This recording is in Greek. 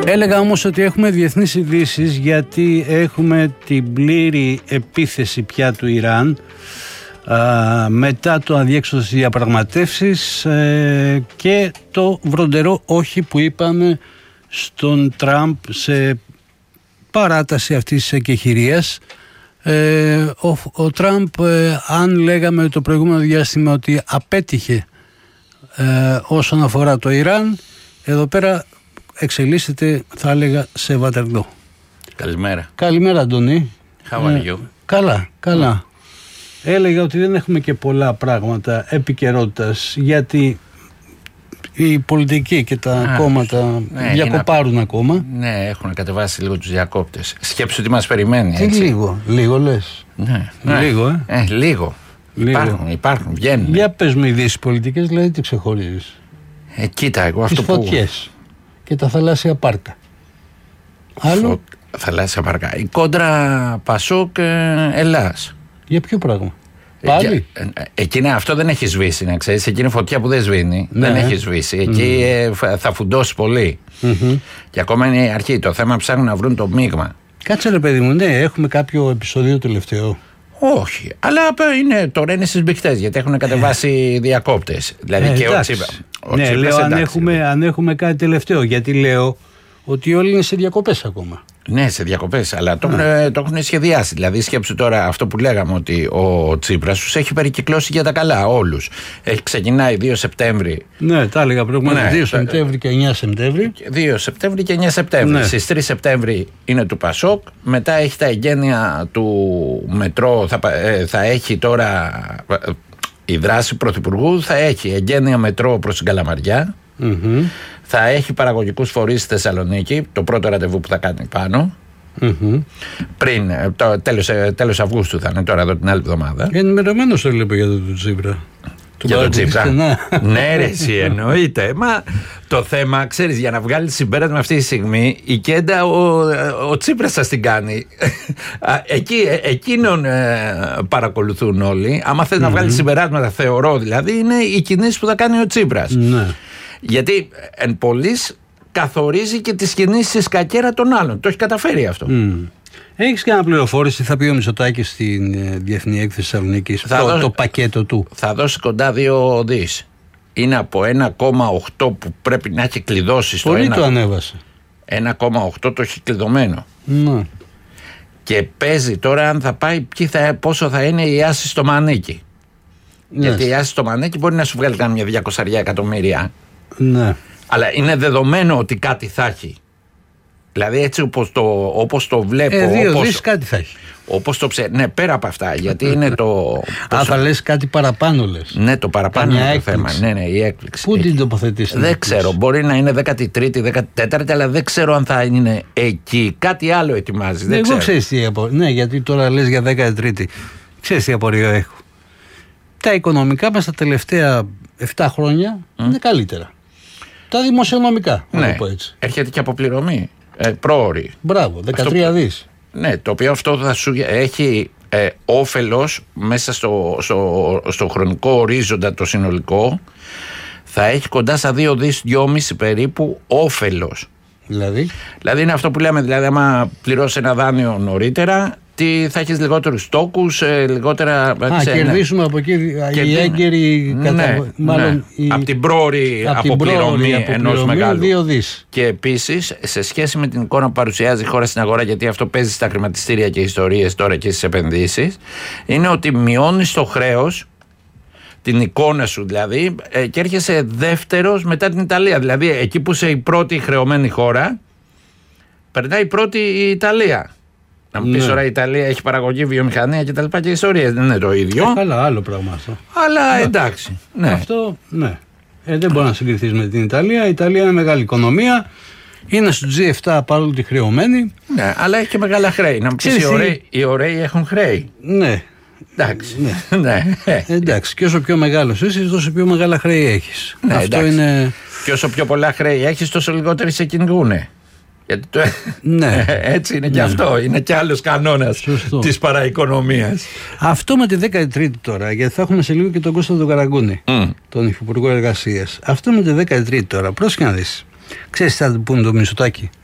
Έλεγα όμως ότι έχουμε διεθνείς ειδήσεις, γιατί έχουμε την πλήρη επίθεση πια του Ιράν μετά το αδιέξοδο στις διαπραγματεύσεις και το βροντερό όχι που είπαμε στον Τραμπ σε παράταση αυτής της εκεχηρίας. Ο Τραμπ, αν λέγαμε το προηγούμενο διάστημα ότι απέτυχε όσον αφορά το Ιράν, εδώ πέρα εξελίσσεται, θα έλεγα, σε Βατερλό. Καλημέρα. Καλημέρα, Αντώνη. How are you? Καλά. Έλεγα ότι δεν έχουμε και πολλά πράγματα επικαιρότητας, γιατί οι πολιτικοί και τα κόμματα διακοπάρουν ακόμα. Ναι, έχουν κατεβάσει λίγο τους διακόπτες. Σκέψου τι μας περιμένει, έτσι. Λίγο λες. Ναι. Λίγο, Υπάρχουν, βγαίνουν. Για πες μου ειδήσεις πολιτικές, δηλαδή τι ξεχωρίζεις? Κοίτα, εγώ αυτό τις φωτιές και τα θαλάσσια πάρκα. Άλλο. Θαλάσσια πάρκα. Η κόντρα Πασόκ Ελλάς. Για ποιο πράγμα? Πάλι. Αυτό δεν έχει σβήσει, να ξέρεις. Εκείνη φωτιά που δεν σβήνει. Ναι. Δεν έχει σβήσει. Εκεί θα φουντώσει πολύ. Και ακόμα είναι η αρχή. Το θέμα ψάχνουν να βρουν το μείγμα. Κάτσε ρε παιδί μου, ναι, έχουμε κάποιο επεισόδιο τελευταίο? Όχι, αλλά τώρα είναι στις μπιχτές, γιατί έχουν κατεβάσει διακόπτες. Δηλαδή και ο Τσίπρας. Ναι, λέω αν έχουμε κάτι τελευταίο, γιατί λέω ότι όλοι είναι σε διακοπές ακόμα. Ναι, σε διακοπές, αλλά το έχουν σχεδιάσει. Δηλαδή, σκέψου τώρα αυτό που λέγαμε, ότι ο Τσίπρας τους έχει περικυκλώσει για τα καλά όλους. Ξεκινάει 2 Σεπτέμβρη. Ναι, τα έλεγα προηγουμένως. 2 Σεπτέμβρη και 9 Σεπτέμβρη. 2 Σεπτέμβρη και 9 Σεπτέμβρη. Ναι. Στις 3 Σεπτέμβρη είναι του Πασόκ. Μετά έχει τα εγγένεια του μετρό. Θα έχει τώρα η δράση πρωθυπουργού. Θα έχει εγγένεια μετρό προς την Καλαμαριά. Θα έχει παραγωγικούς φορείς στη Θεσσαλονίκη, το πρώτο ραντεβού που θα κάνει πάνω. Πριν, τέλος Αυγούστου θα είναι, τώρα εδώ την άλλη εβδομάδα. Ενημερωμένος το λέω για τον Τσίπρα. Για τον Τσίπρα. Ναι, ρε, εσύ εννοείται. Μα το θέμα, ξέρεις, για να βγάλει συμπέρασμα αυτή τη στιγμή, η Κέντα ο Τσίπρας σας την κάνει. Εκείνον παρακολουθούν όλοι. Άμα θες να βγάλει συμπεράσματα, θεωρώ δηλαδή, είναι οι κινήσεις που θα κάνει ο Τσίπρας. Ναι. Γιατί εν πολλής καθορίζει και τις κινήσεις στη σκακέρα των άλλων. Το έχει καταφέρει αυτό. Έχεις κανένα πληροφόρηση, θα πει ο Μητσοτάκης στην Διεθνή Έκθεση Θεσσαλονίκης, το πακέτο του? Θα δώσει κοντά 2 δις. Είναι από 1,8 που πρέπει να έχει κλειδώσει στο 1. Πολύ το ανέβασε. 1,8 το έχει κλειδωμένο. Ναι. Και παίζει τώρα αν θα πάει, πόσο θα είναι η άση στο μανίκι. Γιατί η άση στο μανίκι μπορεί να σου βγάλει κάμια 200 εκατομμύρια. Ναι. Αλλά είναι δεδομένο ότι κάτι θα έχει. Δηλαδή έτσι όπως το βλέπω. 2 δις κάτι θα έχει. Όπως το ναι, πέρα από αυτά. Γιατί είναι το. Θα λες κάτι παραπάνω, λες? Ναι, το παραπάνω είναι το θέμα. Ναι, η έκπληξη. Πού την τοποθετήσει? Δεν ξέρω. Μπορεί να είναι 13η, 14η, αλλά δεν ξέρω αν θα είναι εκεί. Κάτι άλλο ετοιμάζει. Δεν ξέρω. Ξέρεις τι απορία. Ναι, γιατί τώρα λες για 13η. Ξέρεις τι απορία έχω? Τα οικονομικά μας τα τελευταία 7 χρόνια είναι καλύτερα. Τα δημοσιονομικά, να το πω έτσι. Έρχεται και αποπληρωμή. Πρόωρη. Μπράβο, 13 δις. Ναι, το οποίο αυτό θα σου έχει όφελος μέσα στο χρονικό ορίζοντα το συνολικό. Θα έχει κοντά στα 2 δις, 2,5 περίπου όφελος. Δηλαδή είναι αυτό που λέμε, δηλαδή άμα πληρώσει ένα δάνειο νωρίτερα, θα έχεις λιγότερους τόκους, λιγότερα. Κερδίσουμε από εκεί οι έγκαιροι, από την πρόωρη αποπληρωμή ενός μεγάλου. 2 δις. Και επίσης, σε σχέση με την εικόνα που παρουσιάζει η χώρα στην αγορά, γιατί αυτό παίζει στα χρηματιστήρια και ιστορίες τώρα και στις επενδύσεις, είναι ότι μειώνεις το χρέος, την εικόνα σου δηλαδή, και έρχεσαι δεύτερος μετά την Ιταλία. Δηλαδή, εκεί που είσαι η πρώτη χρεωμένη χώρα, περνάει η πρώτη η Ιταλία. Να μου πεις τώρα η Ιταλία έχει παραγωγή, βιομηχανία και τα λοιπά και ιστορίες. Δεν είναι το ίδιο. Καλά, άλλο πράγμα αυτό. Αλλά εντάξει. Ναι. Αυτό, ναι. Δεν μπορεί να συγκριθείς με την Ιταλία. Η Ιταλία είναι μεγάλη οικονομία. Είναι στο G7 παρόλο τη χρεωμένη. Ναι, αλλά έχει και μεγάλα χρέη. Να μου πεις οι ωραίοι έχουν χρέη. Ναι. Εντάξει. Ναι. Εντάξει. Και όσο πιο μεγάλος είσαι, τόσο πιο μεγάλα χρέη έχεις. Ναι, αυτό είναι. Και όσο πιο πολλά χρέη έχεις, τόσο λιγότεροι σε κυνηγούνε. Ναι. Έτσι είναι και αυτό. Είναι και άλλος κανόνας της παραοικονομίας. Αυτό με τη 13η τώρα, γιατί θα έχουμε σε λίγο και τον Κώστα τον Καραγκούνη, τον Υφυπουργό Εργασίας. Αυτό με τη 13η τώρα, πρόσεχε να δεις. Ξέρεις τι θα του πούνε το Μητσοτάκη?